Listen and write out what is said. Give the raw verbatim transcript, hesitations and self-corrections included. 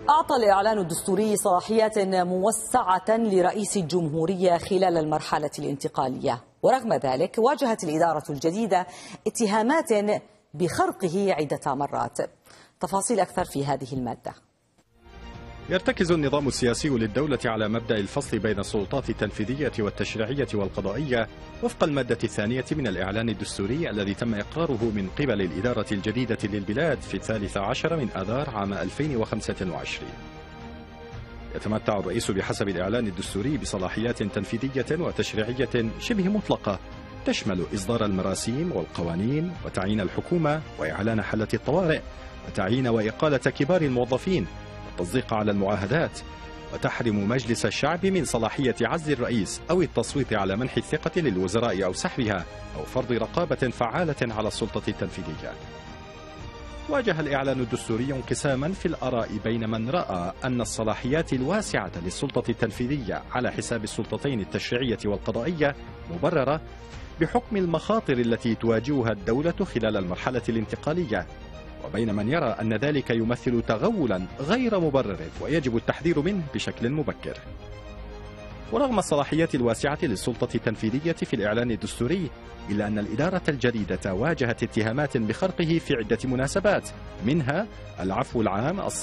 أعطى الإعلان الدستوري صلاحيات موسعة لرئيس الجمهورية خلال المرحلة الانتقالية، ورغم ذلك واجهت الإدارة الجديدة اتهامات بخرقه عدة مرات. تفاصيل أكثر في هذه المادة. يرتكز النظام السياسي للدولة على مبدأ الفصل بين السلطات التنفيذية والتشريعية والقضائية وفق المادة الثانية من الإعلان الدستوري الذي تم إقراره من قبل الإدارة الجديدة للبلاد في الثالث عشر من آذار عام ألفين وخمسة وعشرين. يتمتع الرئيس بحسب الإعلان الدستوري بصلاحيات تنفيذية وتشريعية شبه مطلقة تشمل إصدار المراسيم والقوانين وتعيين الحكومة وإعلان حالة الطوارئ وتعيين وإقالة كبار الموظفين والتصديق على المعاهدات، وتحرم مجلس الشعب من صلاحية عزل الرئيس أو التصويت على منح الثقة للوزراء أو سحبها أو فرض رقابة فعالة على السلطة التنفيذية. واجه الإعلان الدستوري انقساما في الآراء بين من رأى أن الصلاحيات الواسعة للسلطة التنفيذية على حساب السلطتين التشريعية والقضائية مبررة بحكم المخاطر التي تواجهها الدولة خلال المرحلة الانتقالية، وبين من يرى أن ذلك يمثل تغولا غير مبرر ويجب التحذير منه بشكل مبكر. ورغم الصلاحيات الواسعة للسلطة التنفيذية في الإعلان الدستوري، إلا أن الإدارة الجديدة واجهت اتهامات بخرقه في عدة مناسبات، منها العفو العام